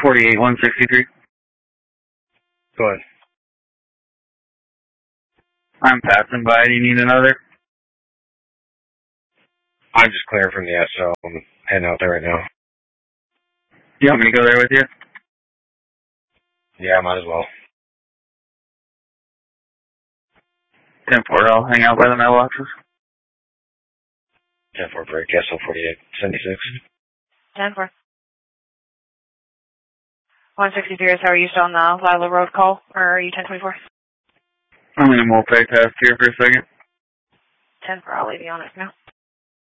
48, 163. Go ahead. I'm passing by. Do you need another? I'm just clearing from the SO. I'm heading out there right now. You want me to go there with you? Yeah, might as well. 10-4, I'll hang out by the mailboxes. 10-4 break, SO 48, 76. 10-4. 163, how are you still on the Lila Road call, or are you 1024? I'm in a multi-task here for a second. 10-4, I'll leave you on it now.